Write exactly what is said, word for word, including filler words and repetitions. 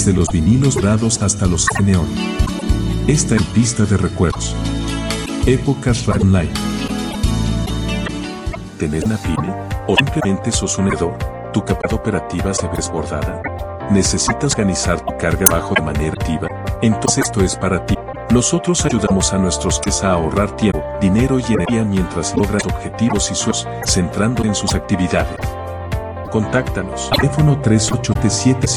desde los vinilos dorados hasta los neón. Esta es pista de recuerdos. Épocas Radio Online. ¿Tenés una pyme? ¿O simplemente sos un vendedor? ¿Tu capacidad operativa se ve desbordada? ¿Necesitas organizar tu carga de trabajo de manera activa? Entonces esto es para ti. Nosotros ayudamos a nuestros clientes a ahorrar tiempo, dinero y energía mientras logran objetivos y sueños, centrando en sus actividades. Contáctanos. Teléfono tres ocho siete